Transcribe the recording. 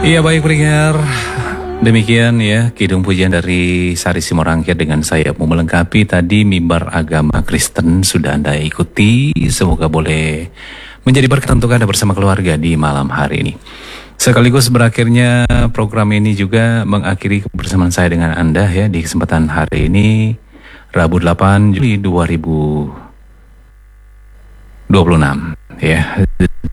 Iya baik pendengar, demikian ya kidung pujian dari Sari Simorangkir dengan sayapmu melengkapi. Tadi mimbar agama Kristen sudah Anda ikuti. Semoga boleh menjadi berkat untuk Anda bersama keluarga di malam hari ini. Sekaligus berakhirnya program ini juga mengakhiri kebersamaan saya dengan Anda ya di kesempatan hari ini, Rabu 8 Juli 2026 ya.